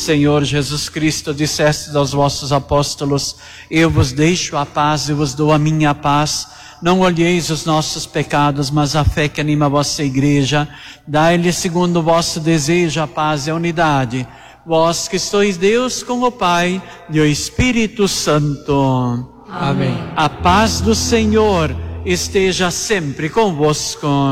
Senhor Jesus Cristo, disseste aos vossos apóstolos: eu vos deixo a paz, eu vos dou a minha paz. Não olheis os nossos pecados, mas a fé que anima a vossa igreja. Dai-lhe, segundo o vosso desejo, a paz e a unidade. Vós que sois Deus com o Pai e o Espírito Santo. Amém. A paz do Senhor esteja sempre convosco.